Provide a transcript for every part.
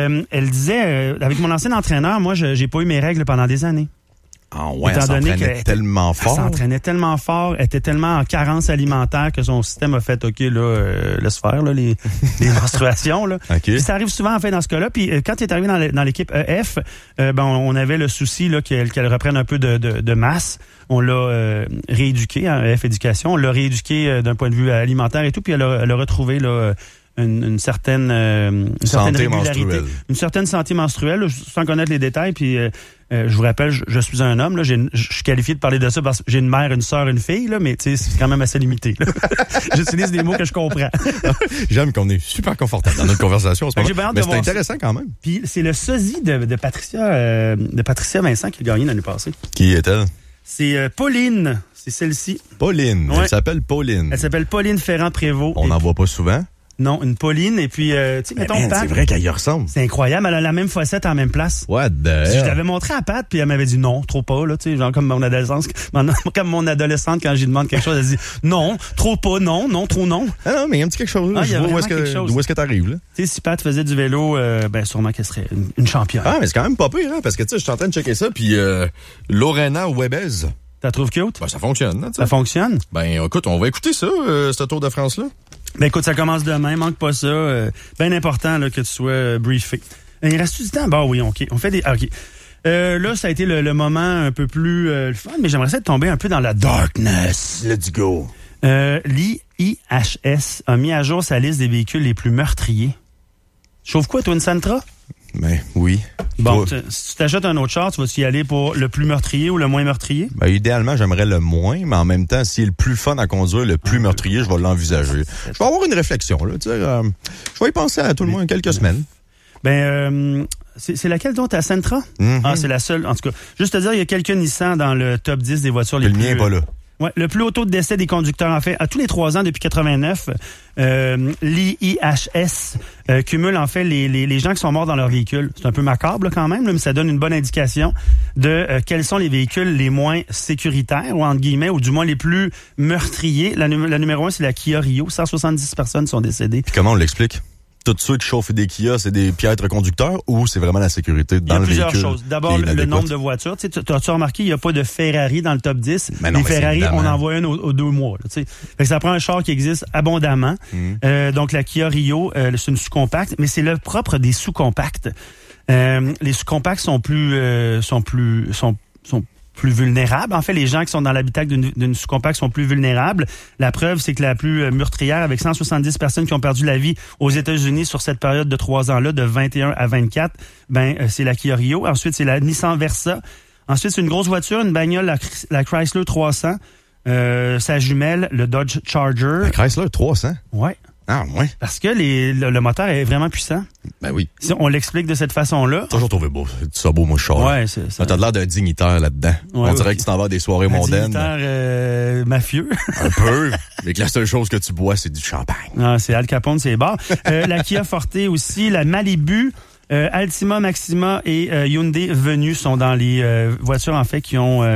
elle disait, avec mon ancien entraîneur, moi, j'ai pas eu mes règles pendant des années. Ah ouais, elle s'entraînait tellement fort. Elle s'entraînait tellement fort, elle était tellement en carence alimentaire que son système a fait, OK, là, laisse faire, là, les menstruations, là. Okay. Puis ça arrive souvent, en fait, dans ce cas-là. Puis quand il est arrivé dans l'équipe EF, on avait le souci, là, qu'elle reprenne un peu de masse. On l'a rééduquée, hein, EF Éducation. On l'a rééduquée d'un point de vue alimentaire et tout. Puis elle a retrouvé, là, une certaine santé régularité, menstruelle. une certaine santé menstruelle, là, sans connaître les détails. Puis je vous rappelle, je suis un homme, là, je suis qualifié de parler de ça parce que j'ai une mère, une sœur, une fille, là, mais tu sais, c'est quand même assez limité. Là. J'utilise des mots que je comprends. J'aime qu'on est super confortable dans notre conversation en ce moment. Mais c'est intéressant quand même. Puis c'est le sosie de Patricia Vincent qui a gagné l'année passée. Qui est-elle? C'est Pauline, c'est celle-ci. Pauline, ouais. Elle s'appelle Pauline. Elle s'appelle Pauline Ferrand-Prévost. On n'en voit pas souvent. Non, une Pauline, et puis, tu sais, mettons, Pat. C'est vrai qu'elle y ressemble. C'est incroyable, elle a la même fossette en même place. What the hell? Je l'avais montré à Pat, puis elle m'avait dit non, trop pas, là, tu sais, genre comme mon adolescente, quand j'y demande quelque chose, elle dit non, trop pas, non, trop non. Ah non, mais il y a un petit quelque chose, là. Je vois où est-ce que t'arrives, là. Tu sais, si Pat faisait du vélo, sûrement qu'elle serait une championne. Ah, mais c'est quand même pas pire, hein, parce que, tu sais, je suis en train de checker ça, puis Lorena Webez. T'as trouvé cute? Ben, ça fonctionne, hein, ça fonctionne? Ben, écoute, on va écouter ça, ce Tour de France-là. Ben écoute, ça commence demain, manque pas ça. Bien important là, que tu sois briefé. Il reste du temps? Bah oui, OK. On fait des... OK. Là, ça a été le moment un peu plus fun, mais j'aimerais ça tomber un peu dans la darkness. Let's go. L'IHS a mis à jour sa liste des véhicules les plus meurtriers. Tu trouves quoi, toi, une Sentra? Ben, oui. Bon, si tu t'achètes un autre char, tu vas-y aller pour le plus meurtrier ou le moins meurtrier? Ben, idéalement, j'aimerais le moins, mais en même temps, s'il est le plus fun à conduire, le plus meurtrier, je vais l'envisager. Je vais avoir une réflexion, là, tu sais. Je vais y penser à tout le moins quelques semaines. Ben, c'est laquelle donc, ta Sentra? Mm-hmm. Ah, c'est la seule. En tout cas, juste te dire, il y a quelques Nissan dans le top 10 des voitures les plus... Le mien n'est pas là. Ouais, le plus haut taux de décès des conducteurs, en fait, à tous les 3 ans depuis 89, l'IHS cumule en fait les gens qui sont morts dans leur véhicule. C'est un peu macabre là, quand même, là, mais ça donne une bonne indication de quels sont les véhicules les moins sécuritaires, ou entre guillemets, ou du moins les plus meurtriers. La numéro 1, c'est la Kia Rio. 170 personnes sont décédées. Puis comment on l'explique? Tous ceux qui chauffent des Kia, c'est des piètres conducteurs ou c'est vraiment la sécurité dans le véhicule? Il y a plusieurs choses. D'abord, le nombre de voitures. Tu as remarqué, il n'y a pas de Ferrari dans le top 10. Mais non, les Ferrari, on en voit un aux 2 mois. Là, fait que ça prend un char qui existe abondamment. Donc, la Kia Rio, c'est une sous-compacte, mais c'est le propre des sous-compacts. Les sous-compacts sont plus vulnérables. En fait, les gens qui sont dans l'habitacle d'une sous-compacte sont plus vulnérables. La preuve, c'est que la plus meurtrière, avec 170 personnes qui ont perdu la vie aux États-Unis sur cette période de 3 ans-là, de 21 à 24, c'est la Kia Rio. Ensuite, c'est la Nissan Versa. Ensuite, c'est une grosse voiture, une bagnole, la Chrysler 300. Sa jumelle, le Dodge Charger. La Chrysler 300? Ouais. Ah, ouais. Parce que le moteur est vraiment puissant. Ben oui. Si on l'explique de cette façon-là. Toujours trouvé beau. C'est ça beau, moi, char. Ouais, c'est ça. T'as l'air d'un dignitaire là-dedans. Ouais, on dirait que tu t'en vas à des soirées mondaines. Un dignitaire mafieux. Un peu. Mais que la seule chose que tu bois, c'est du champagne. Ah, c'est Al Capone, c'est bars. La Kia Forte aussi, la Malibu, Altima, Maxima et Hyundai Venue sont dans les voitures, en fait, qui ont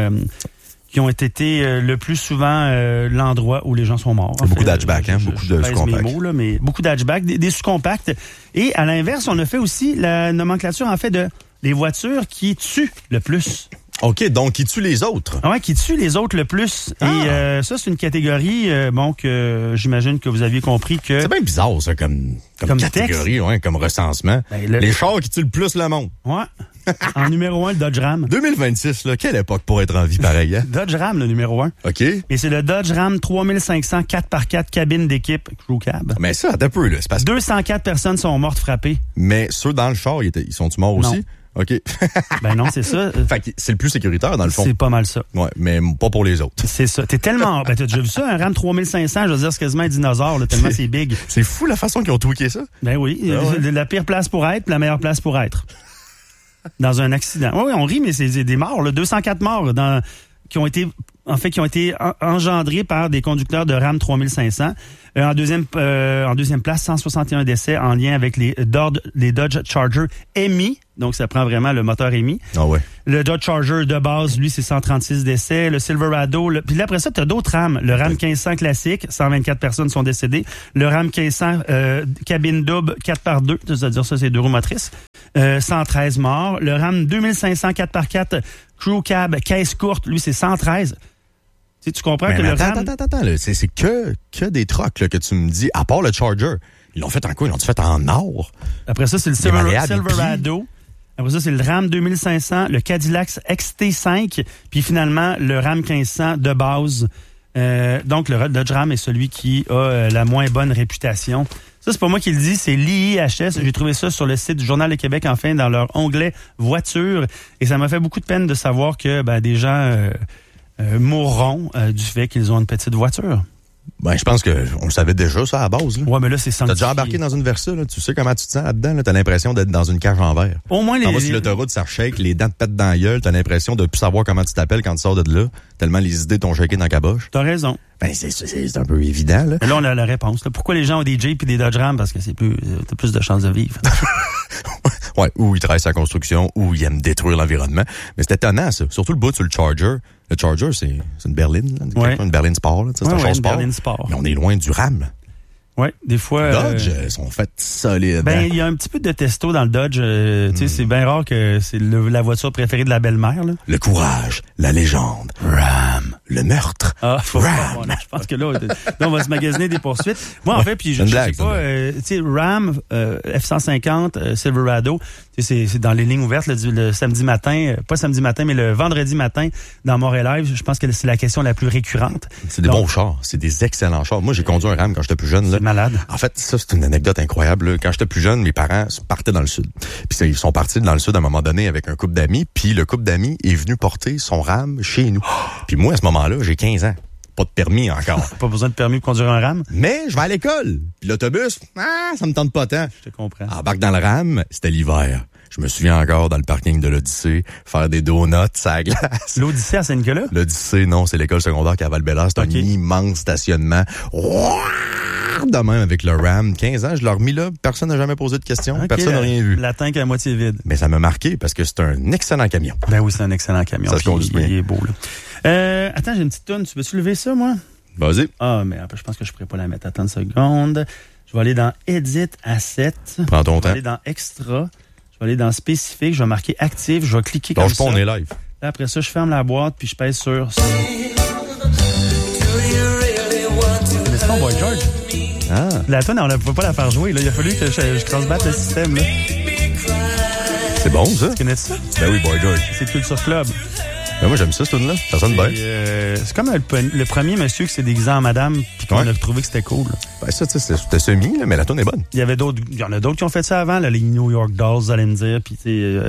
été le plus souvent l'endroit où les gens sont morts. Beaucoup d'hatchback, beaucoup de sous-compacts. Mes mots, là, mais beaucoup d'hatchback, des sous-compacts. Et à l'inverse, on a fait aussi la nomenclature, en fait, de les voitures qui tuent le plus. OK, donc qui tuent les autres. Ouais, qui tuent les autres le plus. Ah. Et ça, c'est une catégorie, que j'imagine que vous aviez compris que... C'est bien bizarre, ça, comme catégorie, ouais, comme recensement. Les chars qui tuent le plus le monde. Ouais. En numéro 1, le Dodge Ram. 2026, là, quelle époque pour être en vie pareille, hein? Dodge Ram, le numéro 1. OK. Et c'est le Dodge Ram 3500 4x4 cabine d'équipe Crew Cab. Mais ça, attends un peu, là. C'est parce que... 204 personnes sont mortes frappées. Mais ceux dans le char, ils sont-ils morts aussi? OK. Ben non, c'est ça. Fait que c'est le plus sécuritaire, dans le fond. C'est pas mal ça. Ouais, mais pas pour les autres. C'est ça. T'es tellement... t'as déjà vu ça, un Ram 3500, je veux dire, c'est quasiment un dinosaure, là, tellement c'est big. C'est fou la façon qu'ils ont tweaké ça. Ben oui. Ouais. La pire place pour être, puis la meilleure place pour être. Dans un accident. Oui, on rise, mais c'est des morts, là. 204 morts qui ont été engendrés par des conducteurs de Ram 3500. En deuxième place, 161 décès en lien avec les Dodge Charger EMI. Donc, ça prend vraiment le moteur EMI. Ah ouais. Le Dodge Charger de base, lui, c'est 136 décès. Le Silverado. Puis là, après ça, tu as d'autres Rams. Le Ram 1500 classique, 124 personnes sont décédées. Le Ram 1500 cabine double 4x2, c'est-à-dire ça, c'est 2 roues motrices. 113 morts. Le Ram 2500 4x4 Crew Cab caisse courte, lui, c'est 113. Tu comprends que le Ram... Attends, là, c'est que des trucks là, que tu me dis, à part le Charger. Ils l'ont fait en quoi? Ils l'ont fait en or? Après ça, c'est le Silverado. Après ça, c'est le Ram 2500, le Cadillac XT5, puis finalement, le Ram 1500 de base. Donc, le Dodge Ram est celui qui a la moins bonne réputation. Ça, c'est pas moi qui le dis, c'est l'IIHS. J'ai trouvé ça sur le site du Journal de Québec, enfin, dans leur onglet voiture. Et ça m'a fait beaucoup de peine de savoir que des gens mourront du fait qu'ils ont une petite voiture. Ben, je pense qu'on le savait déjà, ça, à la base. Là. Ouais, mais là, c'est sanctifié. T'as déjà embarqué dans une Versa, là. Tu sais comment tu te sens là-dedans, là. T'as l'impression d'être dans une cage en verre. Au moins, T'en vas sur l'autoroute, ça shake, les dents te pètent dans la gueule, t'as l'impression de plus savoir comment tu t'appelles quand tu sors de là, tellement les idées t'ont shaké dans la caboche. T'as raison. Ben, c'est un peu évident, là. Mais là, on a la réponse, là. Pourquoi les gens ont des Jeeps et des Dodge Ram? Parce que t'as plus de chances de vivre. Ouais, ou ils travaillent sur la construction, ou ils aiment détruire l'environnement. Mais c'est étonnant, ça. Surtout le bout sur le Charger. Le Charger, c'est une berline, là. Ouais. Une berline sport, là. C'est un char sport. Berline sport. Mais on est loin du Ram. Oui, des fois... Dodge, sont faits solides. Ben, il y a un petit peu de testo dans le Dodge. Tu sais, c'est bien rare que c'est la voiture préférée de la belle-mère, là. Le courage, la légende, Ram, le meurtre, Ram. Je pense que là, on va se magasiner des poursuites. Moi, en fait, puis je sais pas, tu sais, Ram, F-150, Silverado, c'est dans les lignes ouvertes le samedi matin, pas samedi matin, mais le vendredi matin dans Montréal Live. Je pense que c'est la question la plus récurrente. C'est des bons chars, c'est des excellents chars. Moi, j'ai conduit un Ram quand j'étais plus jeune. Là. C'est malade. En fait, ça, c'est une anecdote incroyable. Là. Quand j'étais plus jeune, mes parents partaient dans le sud. Puis ils sont partis dans le sud à un moment donné avec un couple d'amis. Puis le couple d'amis est venu porter son Ram chez nous. Puis moi, à ce moment-là, j'ai 15 ans. Pas de permis encore. Pas besoin de permis pour conduire un Ram. Mais je vais à l'école. Puis l'autobus, ça me tente pas tant. Je te comprends. Embarque dans le Ram, c'était l'hiver. Je me souviens encore dans le parking de l'Odyssée, faire des donuts à la glace. L'Odyssée à Saint-Nicolas? L'Odyssée, non, c'est l'école secondaire qui est à Val-Bélair. C'est un immense stationnement. De même avec le Ram. 15 ans, je l'ai remis là. Personne n'a jamais posé de questions. Okay, personne n'a rien vu. La tank à moitié vide. Mais ça m'a marqué parce que c'est un excellent camion. Ben oui, c'est un excellent camion. Ça se conduit bien. Il est beau, là. Attends, j'ai une petite toune. Tu veux-tu lever ça, moi? Vas-y. Ah, mais je pense que je pourrais pas la mettre. Attends une seconde. Je vais aller dans Edit Asset. Prends ton temps. Je vais aller dans Extra. Je vais aller dans Spécifique. Je vais marquer Active. Je vais cliquer comme ça. On est live. Là, après ça, je ferme la boîte puis je pèse sur... Mais c'est pas Boy George. Ah. La toune, on ne pouvait pas la faire jouer. Là. Il a fallu que je cross-batte le système. Là. C'est bon, ça? Tu connais ça? Ben oui, Boy George. C'est Culture Club. Ben moi, j'aime ça, cette tune-là. Ça sonne bien. C'est comme le premier monsieur qui s'est déguisé en madame puis qu'on a trouvé que c'était cool. Là. Ben ça, tu sais, c'était semi, là, mais la tune est bonne. Il y en a d'autres qui ont fait ça avant, là, les New York Dolls, vous allez me dire. Puis,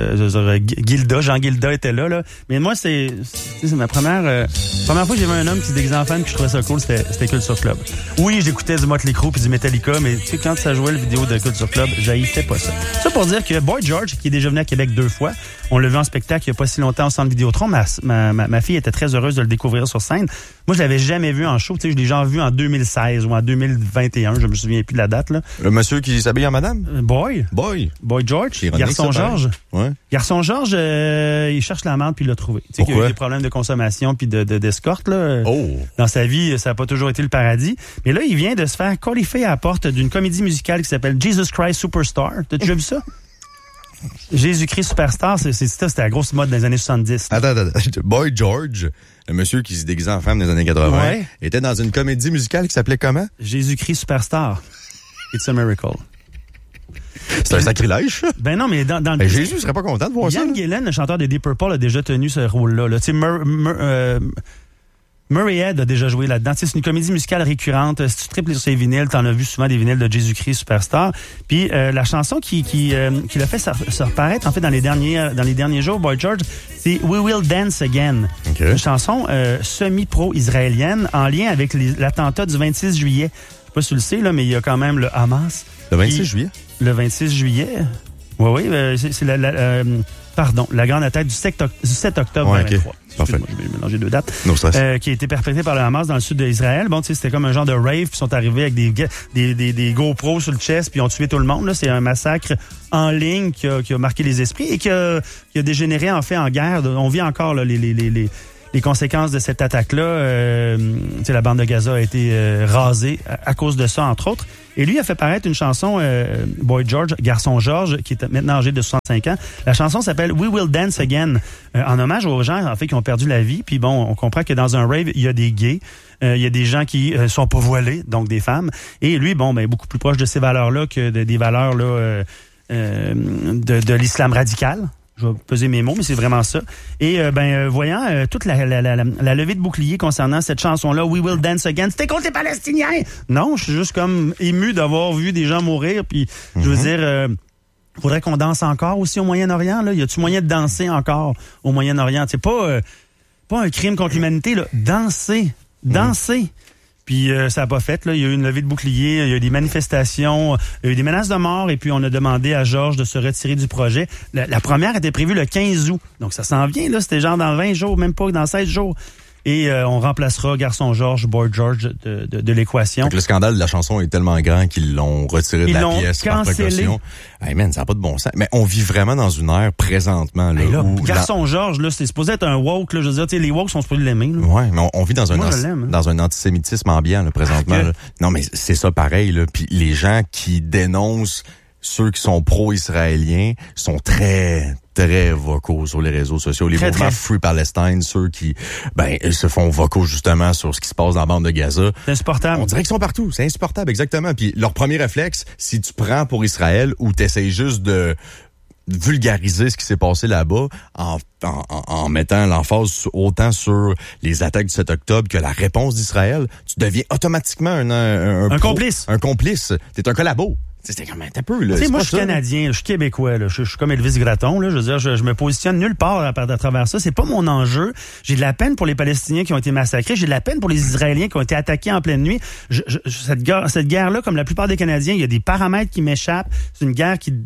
Jean Gilda était là. Mais moi, c'est ma première fois que j'ai vu un homme qui se déguisait en femme puis je trouvais ça cool, c'était Culture Club. Oui, j'écoutais du Motley Crue puis du Metallica, mais tu sais, quand ça jouait la vidéo de Culture Club, j'haïssais pas ça. Ça pour dire que Boy George, qui est déjà venu à Québec 2 fois, on l'a vu en spectacle il y a pas si longtemps au Centre Vidéotron. Ma fille était très heureuse de le découvrir sur scène. Moi, je l'avais jamais vu en show. Tu sais, je l'ai déjà vu en 2016 ou en 2021. Je me souviens plus de la date, là. Le monsieur qui s'habille en madame? Boy George. Garçon George. Ouais. Garçon George, il cherche la merde puis il l'a trouvé. Tu sais qu'il y a eu des problèmes de consommation puis d'escorte, là. Oh. Dans sa vie, ça n'a pas toujours été le paradis. Mais là, il vient de se faire qualifier à la porte d'une comédie musicale qui s'appelle Jesus Christ Superstar. T'as déjà vu ça? Jésus-Christ Superstar, c'était la grosse mode dans les années 70. Attends. Boy George, le monsieur qui se déguisait en femme dans les années 80, était dans une comédie musicale qui s'appelait comment? Jésus-Christ Superstar. It's a miracle. C'est un sacrilège. Ben non, mais dans le... Jésus serait pas content de voir ça. Ian Gillan, le chanteur de Deep Purple, a déjà tenu ce rôle-là. Là. Tu sais, Murray Head a déjà joué là-dedans. C'est une comédie musicale récurrente. Si tu triples sur ses vinyles, t'en as vu souvent des vinyles de Jésus-Christ Superstar. Puis la chanson qui l'a fait se reparaître en fait dans les derniers jours, Boy George, c'est We Will Dance Again. Okay. Une chanson semi-pro-israélienne en lien avec l'attentat du 26 juillet. Je sais pas si tu le sais, là, mais il y a quand même le Hamas. Le 26 juillet? Le 26 juillet. Oui, c'est la grande attaque du 7 octobre 2023. Parfait. Je vais mélanger deux dates. No stress. Qui a été perpétrée par le Hamas dans le sud d'Israël. Bon, tu sais, c'était comme un genre de rave, puis ils sont arrivés avec des GoPros sur le chest, puis ils ont tué tout le monde. Là, c'est un massacre en ligne qui a marqué les esprits et qui a dégénéré en fait en guerre. On vit encore là, les conséquences de cette attaque-là. La bande de Gaza a été rasée à cause de ça, entre autres. Et lui a fait paraître une chanson, Boy George, Garçon George, qui est maintenant âgé de 65 ans. La chanson s'appelle We Will Dance Again, en hommage aux gens, en fait, qui ont perdu la vie. Puis bon, on comprend que dans un rave, il y a des gays, il y a des gens qui sont pas voilés, donc des femmes. Et lui, bon, ben beaucoup plus proche de ces valeurs-là que des valeurs là de l'islam radical. Je vais peser mes mots, mais c'est vraiment ça. Et voyant toute la levée de bouclier concernant cette chanson-là, We Will Dance Again, c'était contre les Palestiniens! Non, je suis juste comme ému d'avoir vu des gens mourir. Puis, je veux dire, faudrait qu'on danse encore aussi au Moyen-Orient. Là. Y a-tu moyen de danser encore au Moyen-Orient? C'est pas un crime contre l'humanité, là. Danser. Puis ça n'a pas fait. Là. Il y a eu une levée de bouclier, il y a eu des manifestations, il y a eu des menaces de mort, et puis on a demandé à Georges de se retirer du projet. La première était prévue le 15 août. Donc ça s'en vient, là. C'était genre dans 20 jours, même pas dans 16 jours. Et on remplacera Garçon George, Boy George de l'équation. Le scandale de la chanson est tellement grand qu'ils l'ont retiré de la pièce par précaution. Hey man, ça n'a pas de bon sens. Mais on vit vraiment dans une ère présentement. Là, là, Garçon George, là, c'est supposé être un woke. Là, je veux dire, les woke sont supposés l'aimer. Oui, mais on vit dans un antisémitisme ambiant là, présentement. Là. Non, mais c'est ça pareil. Là. Puis les gens qui dénoncent ceux qui sont pro-israéliens sont très vocaux sur les réseaux sociaux. Les mouvements Free Palestine, ceux qui se font vocaux justement sur ce qui se passe dans la bande de Gaza. C'est insupportable. On dirait qu'ils sont partout. C'est insupportable, exactement. Puis leur premier réflexe, si tu prends pour Israël ou t'essayes juste de vulgariser ce qui s'est passé là-bas en mettant l'emphase autant sur les attaques du 7 octobre que la réponse d'Israël, tu deviens automatiquement un complice. Un complice. T'es un collabo. C'était comme un peu, là. Tu sais, moi, je suis Canadien, je suis Québécois, là. Je suis comme Elvis Gratton, là. Je veux dire, je me positionne nulle part à travers ça. C'est pas mon enjeu. J'ai de la peine pour les Palestiniens qui ont été massacrés. J'ai de la peine pour les Israéliens qui ont été attaqués en pleine nuit. Cette guerre-là, comme la plupart des Canadiens, il y a des paramètres qui m'échappent. C'est une guerre qui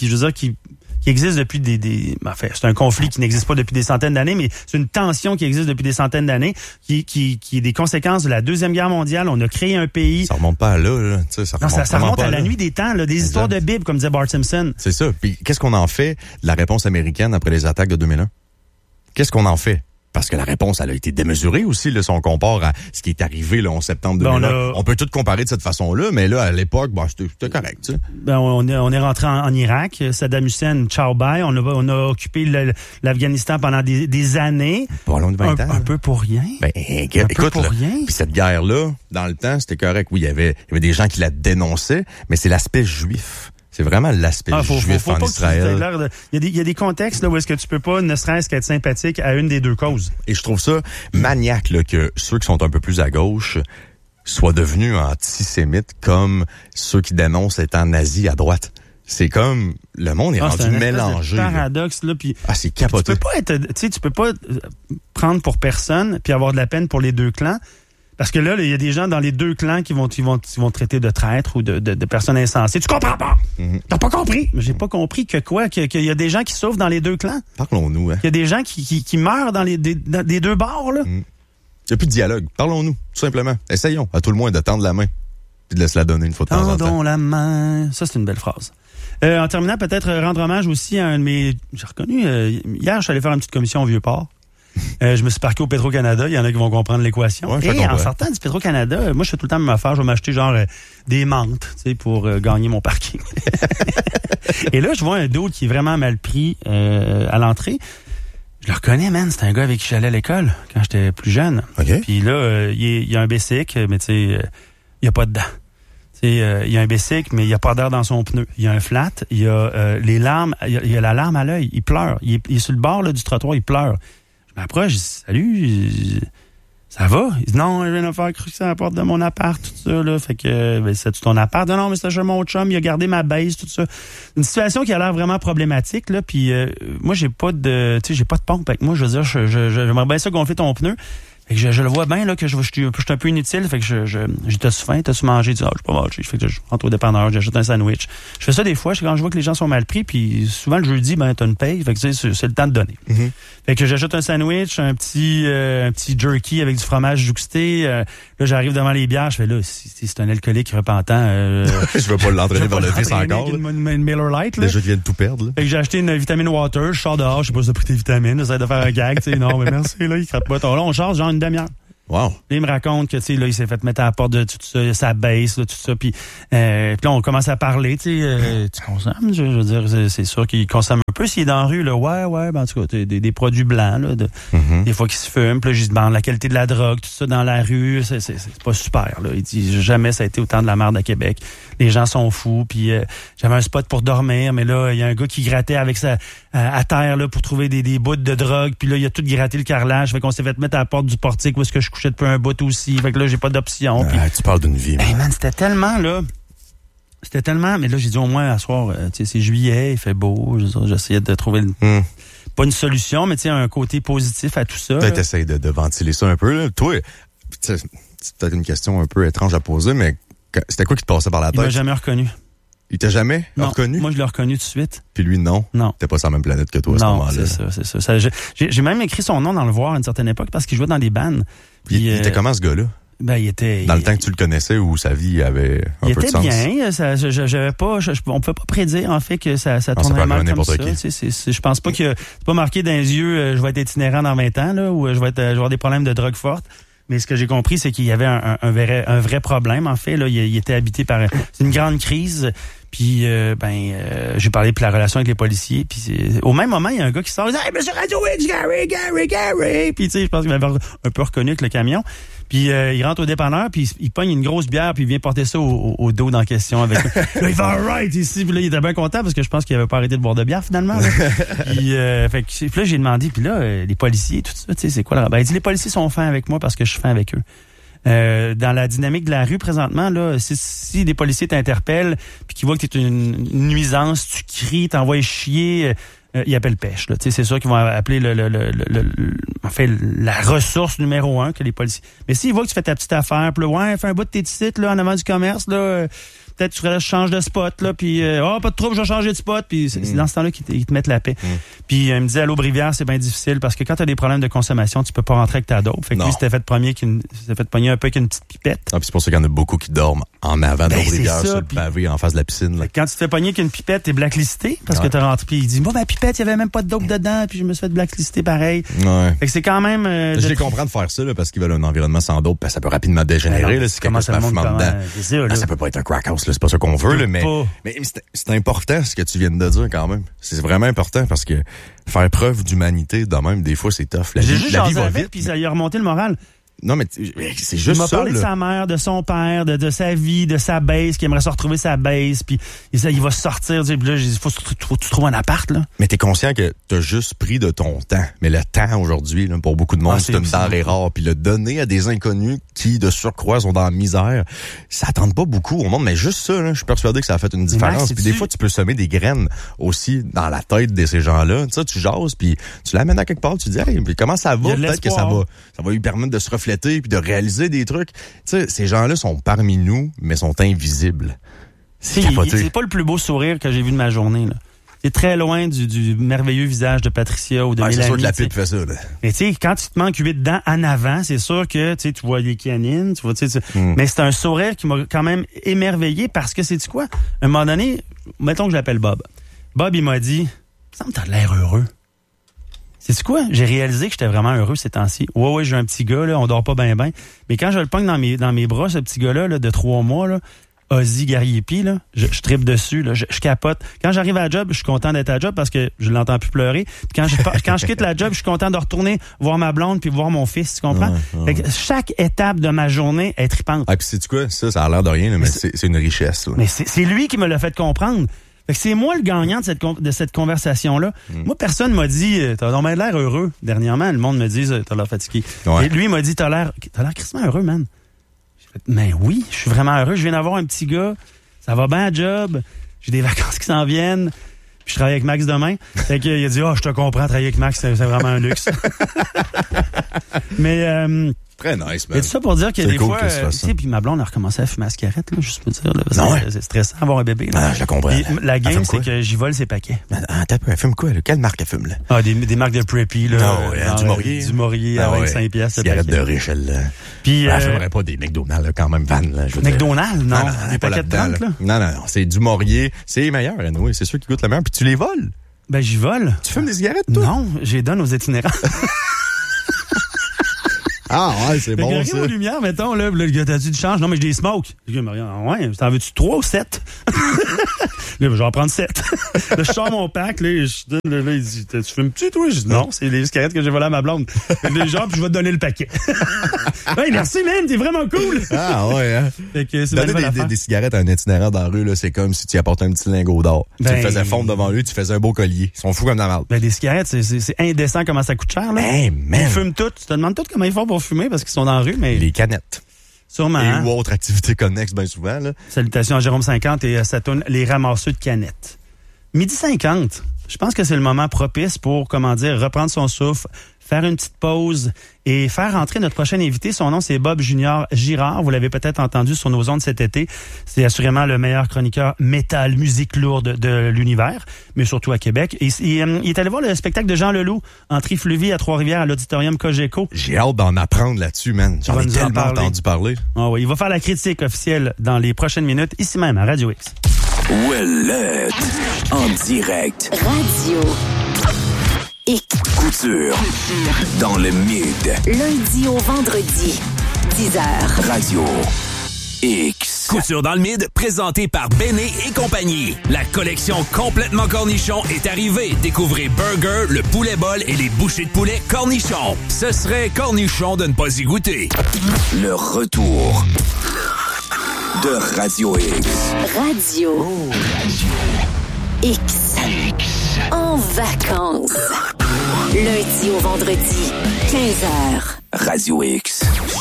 existe depuis enfin, c'est un conflit qui n'existe pas depuis des centaines d'années, mais c'est une tension qui existe depuis des centaines d'années, qui est des conséquences de la Deuxième Guerre mondiale. On a créé un pays. Ça remonte pas à là. Ça remonte à la nuit des temps, là, des histoires de Bible, comme disait Bart Simpson. C'est ça. Puis qu'est-ce qu'on en fait de la réponse américaine après les attaques de 2001? Qu'est-ce qu'on en fait? Parce que la réponse, elle a été démesurée aussi, là, si on compare à ce qui est arrivé là, en septembre 2001. On peut tout comparer de cette façon-là, mais là, à l'époque, c'était correct. Tu sais. On est rentré en Irak. Saddam Hussein, ciao bye. On a occupé l'Afghanistan pendant des années. Pas long de 20 ans. Un peu pour rien. Écoute, puis cette guerre-là, dans le temps, c'était correct. Oui, il y avait des gens qui la dénonçaient, mais c'est l'aspect juif. C'est vraiment l'aspect juif en Israël. Il y a des contextes là où est-ce que tu peux pas, ne serait-ce qu'être sympathique à une des deux causes. Et je trouve ça maniaque là, que ceux qui sont un peu plus à gauche soient devenus antisémites comme ceux qui dénoncent étant nazis à droite. C'est comme le monde est rendu mélangé. C'est un paradoxe là, puis c'est capoté. Tu peux pas prendre pour personne puis avoir de la peine pour les deux clans. Parce que là, il y a des gens dans les deux clans qui vont traiter de traîtres ou de personnes insensées. Tu comprends pas? T'as pas compris? Mais j'ai pas compris qu'il y a des gens qui souffrent dans les deux clans. Parlons-nous, hein. Il y a des gens qui meurent dans les deux bords, là. Il n'y a plus de dialogue. Parlons-nous, tout simplement. Essayons, à tout le moins, de tendre la main. Puis de laisser la donner une fois de temps en temps. Tendons la main. Ça, c'est une belle phrase. En terminant, peut-être rendre hommage aussi à un de mes... J'ai reconnu, hier, je suis allé faire une petite commission au Vieux-Port. Je me suis parqué au Petro-Canada. Il y en a qui vont comprendre l'équation. Ouais, et en sortant du Petro-Canada, moi, je fais tout le temps la même affaire. Je vais m'acheter genre des menthes, tu sais, pour gagner mon parking. Et là, je vois un dude qui est vraiment mal pris à l'entrée. Je le reconnais, man. C'est un gars avec qui j'allais à l'école quand j'étais plus jeune. Okay. Puis là, il y a un bicycle, mais tu sais, il n'y a pas de dents. Il y a un bicycle, mais il n'y a pas d'air dans son pneu. Il y a un flat, il y a les larmes, il y a la larme à l'œil. Il pleure. Il est sur le bord là, du trottoir, il pleure. Je m'approche, je dis « Salut, ça va? » Il dit « Non, je viens de faire crucer à la porte de mon appart, tout ça, là. Fait que, c'est-tu ton appart? » Non, mais c'est chez mon chum, il a gardé ma base, tout ça. Une situation qui a l'air vraiment problématique, là. Puis, moi, j'ai pas de pompe avec moi. Je veux dire, j'aimerais bien ça gonfler ton pneu. Fait que je le vois bien, là, que je suis un peu inutile. Fait que j'ai t'as-tu faim, t'as-tu mangé? Je dis, j'ai pas mangé. Fait que je rentre au dépanneur, j'achète un sandwich. Je fais ça des fois, quand je vois que les gens sont mal pris, puis souvent le jeudi, t'as une paye. Fait que c'est le temps de donner. Mm-hmm. Fait que j'achète un sandwich, un petit jerky avec du fromage jouxté. Là, j'arrive devant les bières, je fais là, si c'est un alcoolique repentant. Je veux pas l'entraîner vers le vice encore. Une Miller Lite, là. Déjà, je viens de tout perdre, là. Fait que j'ai acheté une vitamine water, je sors dehors, je sais pas si t'as pris tes vitamines, j'essaie de faire un gag, tu sais, non, mais merci, là, il crappe pas. Là, on charge genre une demi-heure. Wow. Là, il me raconte que, tu sais, là, il s'est fait mettre à la porte de tout ça, sa baisse, là, tout ça. Puis là, on commence à parler, tu sais, tu consommes, je veux dire, c'est sûr qu'il consomme un peu s'il est dans la rue, là. Ouais, ben, en tout cas, des produits blancs, là, des fois qu'il se fume. Puis là, je dis, la qualité de la drogue, tout ça dans la rue, c'est pas super, là. Il dit, jamais ça a été autant de la merde à Québec. Les gens sont fous. Puis j'avais un spot pour dormir, mais là, il y a un gars qui grattait avec à terre, là, pour trouver des bouts de drogue. Puis là, il a tout gratté le carrelage. Fait qu'on s'est fait mettre à la porte du portique où est-ce que je couchais depuis un bout aussi. Fait que là, j'ai pas d'option. Puis, tu parles d'une vie. Hey man, c'était tellement, mais là, j'ai dit au moins à soir, tu sais, c'est juillet, il fait beau. J'essayais de trouver pas une solution, mais tu sais, un côté positif à tout ça. Peut-être essayer de ventiler ça un peu, là. Toi, c'est peut-être une question un peu étrange à poser, mais c'était quoi qui te passait par la tête? Il m'a jamais reconnu. Il t'a jamais reconnu? Moi, je l'ai reconnu tout de suite. Puis lui, non? Non. T'es pas sur la même planète que toi à ce moment-là. C'est ça. J'ai même écrit son nom dans le voir à une certaine époque parce qu'il jouait dans des bands. Puis il était comment, ce gars-là? Ben, il était... Dans le temps que tu le connaissais ou sa vie avait un peu de sens? Il était bien. On pouvait pas prédire, en fait, que ça tournait mal comme ça. Je pense pas que... C'est pas marqué dans les yeux, je vais être itinérant dans 20 ans, là, ou je vais avoir des problèmes de drogue forte. Mais ce que j'ai compris, c'est qu'il y avait un vrai problème, en fait. Là, il était habité par une grande crise. Puis, j'ai parlé de la relation avec les policiers. Puis, au même moment, il y a un gars qui sort, « Hey, Monsieur Radio X, Gary! » Puis, tu sais, je pense qu'il m'avait un peu reconnu avec le camion. Puis, il rentre au dépanneur, puis il pogne une grosse bière, puis il vient porter ça au dos dans question avec lui. Là, il fait « All right! » ici. Puis là, il était bien content parce que je pense qu'il avait pas arrêté de boire de bière, finalement. Puis là, j'ai demandé, puis là, les policiers, tout ça, tu sais, c'est quoi là? Ben, il dit, les policiers sont fins avec moi parce que je suis fin avec eux. Dans la dynamique de la rue présentement, là, si des policiers t'interpellent puis qu'ils voient que t'es une nuisance, tu cries, t'envoies chier, ils appellent pêche. Là. C'est sûr qu'ils vont appeler la ressource numéro 1 que les policiers. Mais s'ils voient que tu fais ta petite affaire, puis là, fais un bout de tes sites là en avant du commerce, là. Peut-être que tu changes de spot, là, puis pas de trouble, je vais changer de spot, puis c'est dans ce temps-là qu'ils te mettent la paix. Puis il me disait, à l'Aube-Rivière, c'est bien difficile, parce que quand t'as des problèmes de consommation, tu peux pas rentrer avec ta dope. Fait que lui, s'était fait pogner un peu avec une petite pipette. Ah, puis c'est pour ça qu'il y en a beaucoup qui dorment en avant de l'Aube-Rivière, sur le pavé, en face de la piscine. Là. Quand tu te fais pogner avec une pipette, t'es blacklisté, parce que t'es rentré, puis il dit, moi, ma pipette, il y avait même pas de dope dedans, puis je me suis fait blacklister pareil. Ouais. Fait que c'est quand même... je les comprends de faire ça, là, parce qu'ils veulent un environnement sans dope, ça peut rapidement dégénérer, là, si quelqu'un se met fumant dedans. Ça peut pas être un crack house, là, c'est pas ça qu'on veut, là. Mais c'est important ce que tu viens de dire quand même. C'est vraiment important parce que faire preuve d'humanité, de même, des fois, c'est tough. La vie va vite. Puis ça lui a remonté le moral. Non, mais c'est juste ça. Il m'a parlé de sa mère, de son père, de sa vie, de sa base, qu'il aimerait se retrouver sa base, puis il va sortir. Puis là, j'ai dit, faut que tu trouves un appart, là. Mais t'es conscient que t'as juste pris de ton temps. Mais le temps, aujourd'hui, là, pour beaucoup de monde, c'est une denrée rare. Puis le donner à des inconnus qui, de surcroît, sont dans la misère, ça tente pas beaucoup au monde. Mais juste ça, là, je suis persuadé que ça a fait une différence. Puis des fois, tu peux semer des graines aussi dans la tête de ces gens-là. Tu sais, tu jases, puis tu l'amènes à quelque part, tu dis, hey, puis comment ça va? Peut-être que ça va lui permettre de se refléter puis de réaliser des trucs. Tu sais, ces gens-là sont parmi nous, mais sont invisibles. C'est pas le plus beau sourire que j'ai vu de ma journée, là. C'est très loin du merveilleux visage de Patricia ou de Mélanie. C'est sûr que la pipe fait ça, là. Mais tu sais, quand tu te manques 8 dents en avant, c'est sûr que tu vois les canines, tu vois, mais c'est un sourire qui m'a quand même émerveillé parce que c'est quoi? À un moment donné, mettons que je l'appelle Bob. Bob, il m'a dit, ça me t'as l'air heureux. C'est quoi? J'ai réalisé que j'étais vraiment heureux ces temps-ci. Ouais, j'ai un petit gars, là, on dort pas bien. Mais quand je le pogne dans mes bras, ce petit gars-là, là, de 3 mois, là, Ozzy Gariepi, là, je tripe dessus, là, je capote. Quand j'arrive à la job, je suis content d'être à la job parce que je l'entends plus pleurer. Puis quand je quitte la job, je suis content de retourner voir ma blonde puis voir mon fils, tu comprends? Fait que chaque étape de ma journée est tripante. Ah, puis sais-tu quoi? Ça a l'air de rien, là, mais c'est une richesse. Là. Mais c'est lui qui me l'a fait comprendre. Fait que c'est moi le gagnant de cette conversation-là. Moi, personne m'a dit t'as donc l'air heureux. Dernièrement, le monde me dit t'as l'air fatigué. Ouais. Et lui, il m'a dit t'as l'air crissement heureux, man. J'ai fait mais oui, je suis vraiment heureux. Je viens d'avoir un petit gars. Ça va bien à job. J'ai des vacances qui s'en viennent. Puis je travaille avec Max demain. Fait qu'il a dit je te comprends, travailler avec Max, c'est vraiment un luxe. Mais très nice, man. Et tout ça pour dire que des cool fois, tu sais, puis ma blonde a recommencé à fumer la cigarette, là, juste pour dire, là, c'est stressant d'avoir un bébé, là. Ah, je la comprends. Et la game, c'est que j'y vole ses paquets. Attends, elle fume quoi, là? Quelle marque elle fume, là? Ah, des marques de Preppy, là. Non, du Maurier. Du Maurier à 25 piastres. Cigarette de riche, elle, là. Puis, elle fumerait pas des McDonald's, là, quand même, van, là. McDonald's? Non. Des paquets de 30, là. Non, c'est du Maurier. C'est les meilleurs, anyway. C'est ceux qui goûtent le meilleur. Puis tu les voles. Ben, j'y vole. Tu fumes des cigarettes, toi? Non, je les donne aux itinérants. Ah ouais, c'est bon ça. Aux lumières, mettons, là, le gars, t'as-tu du change? Non, mais j'ai des smokes. Le gars, ouais, t'en veux-tu 3 ou 7? Là, je vais en prendre 7. Là, je sors mon pack, là, il dit, tu fumes-tu, toi? Je dis, non, c'est les cigarettes que j'ai volées à ma blonde. Les gens, puis je vais te donner le paquet. Ouais, merci, man, t'es vraiment cool. Ah ouais, hein? Fait que c'est donner des cigarettes à un itinérant dans la rue, là, c'est comme si tu apportais un petit lingot d'or. Tu le faisais fondre devant lui, tu faisais un beau collier. Ils sont fous comme la merde. Ben, des cigarettes, c'est indécent comment ça coûte cher, là. Hey, man. Ils fument toutes. Tu te demandes toutes comment ils font pour fumer parce qu'ils sont dans la rue, mais. Les canettes. Sûrement. Et ou autre activité connexe, bien souvent, là. Salutations à Jérôme 50 et à sa toune Les ramasseux de canettes. 12h50. Je pense que c'est le moment propice pour, reprendre son souffle, faire une petite pause et faire entrer notre prochain invité. Son nom, c'est Bob Junior Girard. Vous l'avez peut-être entendu sur nos ondes cet été. C'est assurément le meilleur chroniqueur métal, musique lourde de l'univers, mais surtout à Québec. Et il est allé voir le spectacle de Jean Leloup en trifluvie à Trois-Rivières à l'auditorium Cogeco. J'ai hâte d'en apprendre là-dessus, man. J'en ai tellement entendu parler. Oh oui, il va faire la critique officielle dans les prochaines minutes, ici même à Radio X. Ouellette, en direct. Radio X. Couture, dans le mid. Lundi au vendredi, 10h. Radio X. Couture dans le mid, présenté par Béné et compagnie. La collection complètement cornichon est arrivée. Découvrez Burger, le poulet bol et les bouchées de poulet cornichon. Ce serait cornichon de ne pas y goûter. Le retour de Radio X. Radio X. En vacances. Lundi au vendredi, 15h. Radio X.